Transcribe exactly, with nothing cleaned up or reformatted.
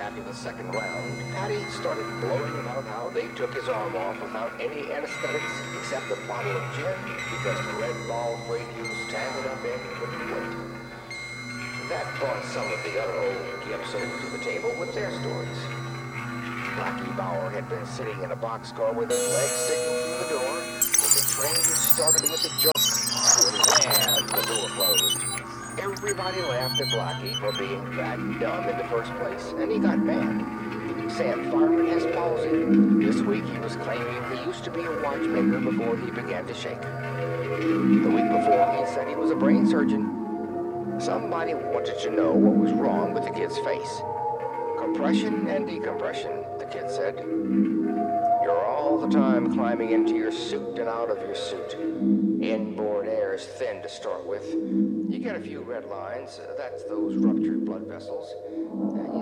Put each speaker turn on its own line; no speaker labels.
After the second round, Patty started blowing about how they took his arm off without any anesthetics except a bottle of gin because the red ball freight he was tangled up in couldn't wait. That brought some of the other old Gibsons to the table with their stories. Blackie Bauer had been sitting in a boxcar with his legs sticking through the door when the train started with a joke. And the door closed. Everybody laughed at Blackie for being that dumb in the first place, and he got mad. Sam Fireman has palsy. This week he was claiming he used to be a watchmaker before he began to shake. The week before he said he was a brain surgeon. Somebody wanted to know what was wrong with the kid's face. Compression and decompression, the kid said. You're all the time climbing into your suit and out of your suit. Inboard air is thin to start with. You get a few red lines, that's those ruptured blood vessels.